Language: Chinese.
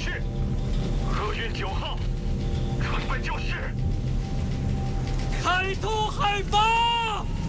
是，厄运9号，准备就绪。 开通海防。